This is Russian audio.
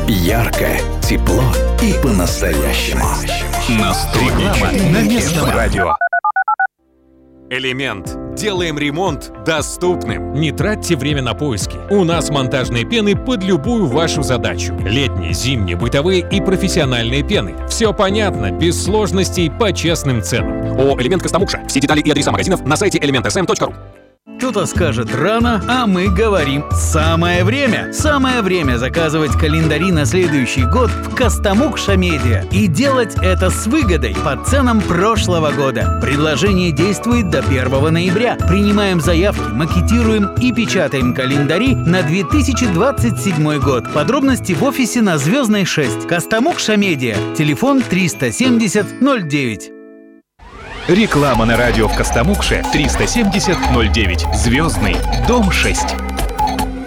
Ярко, тепло и по-настоящему. Реклама на местном радио. Элемент. Делаем ремонт доступным. Не тратьте время на поиски. У нас монтажные пены под любую вашу задачу. Летние, зимние, бытовые и профессиональные пены. Все понятно, без сложностей, по честным ценам. ООО «Элемент Костомукша». Все детали и адреса магазинов на сайте elementsm.ru. Кто-то скажет рано, а мы говорим самое время. Самое время заказывать календари на следующий год в Костомукша Медиа. И делать это с выгодой по ценам прошлого года. Предложение действует до 1 ноября. Принимаем заявки, макетируем и печатаем календари на 2027 год. Подробности в офисе на Звездной 6. Костомукша Медиа. Телефон 370 09. Реклама на радио в Костомукше 370 09. Звездный, дом 6.